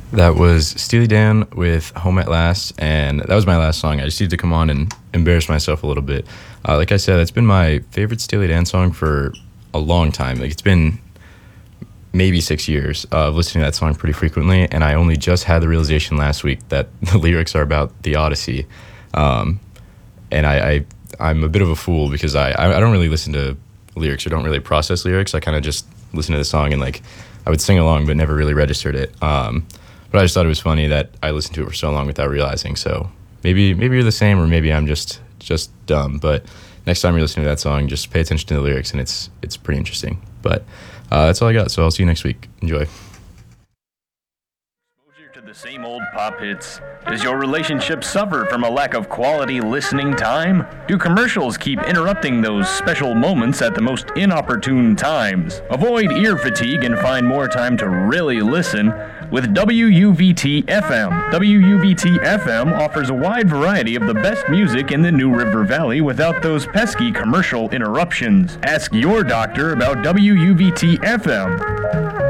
That was Steely Dan with Home at Last, and that was my last song. I just needed to come on and embarrass myself a little bit. Like I said, it's been my favorite Steely Dan song for a long time. Like, it's been maybe 6 years of listening to that song pretty frequently, and I only just had the realization last week that the lyrics are about the Odyssey. Um, and I'm a bit of a fool because I don't really listen to lyrics or don't really process lyrics. I kind of just listen to the song and, like, I would sing along but never really registered it. But I just thought it was funny that I listened to it for so long without realizing. So maybe you're the same, or maybe I'm just dumb. But next time you're listening to that song, just pay attention to the lyrics, and it's pretty interesting. But that's all I got. So I'll see you next week. Enjoy. Exposure to the same old pop hits. Does your relationship suffer from a lack of quality listening time? Do commercials keep interrupting those special moments at the most inopportune times? Avoid ear fatigue and find more time to really listen with WUVT-FM. WUVT-FM offers a wide variety of the best music in the New River Valley without those pesky commercial interruptions. Ask your doctor about WUVT-FM.